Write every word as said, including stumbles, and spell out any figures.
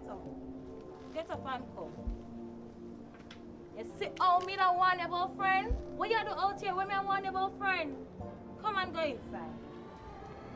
get up. Get up and come. You see how me don't want your boyfriend? What you do out here when me want your boyfriend? Come and go inside.